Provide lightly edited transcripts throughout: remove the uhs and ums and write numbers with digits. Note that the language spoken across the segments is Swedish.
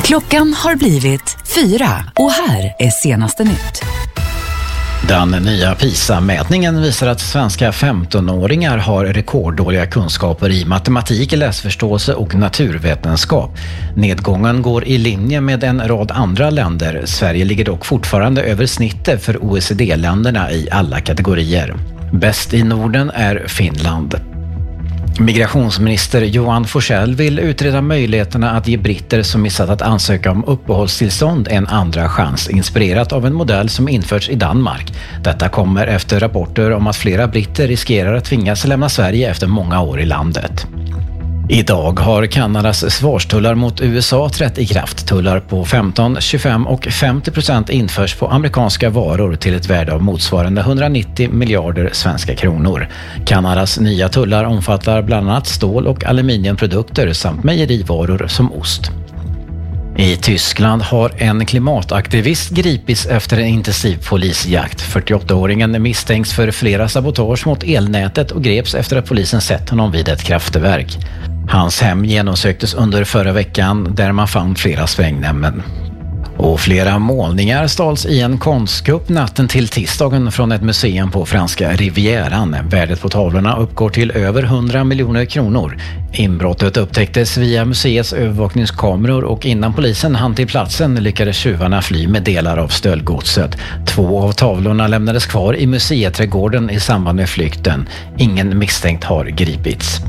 Klockan har blivit 4 och här är senaste nytt. Den nya PISA-mätningen visar att svenska 15-åringar har rekorddåliga kunskaper i matematik, läsförståelse och naturvetenskap. Nedgången går i linje med en rad andra länder. Sverige ligger dock fortfarande över snittet för OECD-länderna i alla kategorier. Bäst i Norden är Finland. Migrationsminister Johan Forssell vill utreda möjligheterna att ge britter som missat att ansöka om uppehållstillstånd en andra chans, inspirerat av en modell som införts i Danmark. Detta kommer efter rapporter om att flera britter riskerar att tvingas lämna Sverige efter många år i landet. Idag har Kanadas svarstullar mot USA trätt i kraft. Tullar på 15, 25 och 50% införs på amerikanska varor till ett värde av motsvarande 190 miljarder svenska kronor. Kanadas nya tullar omfattar bland annat stål- och aluminiumprodukter samt mejerivaror som ost. I Tyskland har en klimataktivist gripits efter en intensiv polisjakt. 48-åringen misstänks för flera sabotage mot elnätet och greps efter att polisen sett honom vid ett kraftverk. Hans hem genomsöktes under förra veckan där man fann flera sprängämnen. Och flera målningar stals i en konstkupp natten till tisdagen från ett museum på franska Rivieran. Värdet på tavlorna uppgår till över 100 miljoner kronor. Inbrottet upptäcktes via museets övervakningskameror och innan polisen hann till platsen lyckades tjuvarna fly med delar av stöldgodset. 2 av tavlorna lämnades kvar i museeträdgården i samband med flykten. Ingen misstänkt har gripits.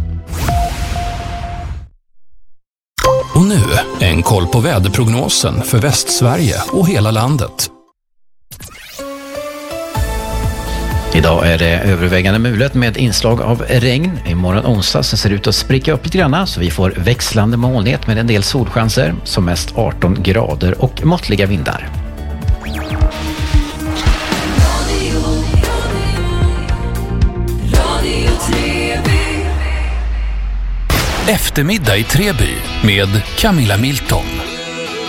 Och nu en koll på väderprognosen för Västsverige och hela landet. Idag är det övervägande mulet med inslag av regn. Imorgon onsdag så ser det ut att spricka upp lite grann så vi får växlande molnighet med en del solchanser, som mest 18 grader och måttliga vindar. Eftermiddag i Treby med Camilla Milton.